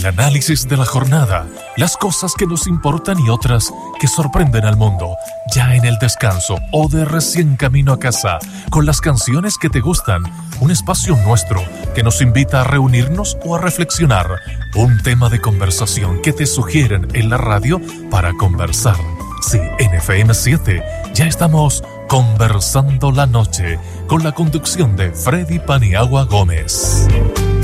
El análisis de la jornada, las cosas que nos importan y otras que sorprenden al mundo, ya en el descanso o de recién camino a casa, con las canciones que te gustan, un espacio nuestro que nos invita a reunirnos o a reflexionar, un tema de conversación que te sugieren en la radio para conversar. Sí, en FM 7 ya estamos conversando la noche con la conducción de Freddy Paniagua Gómez.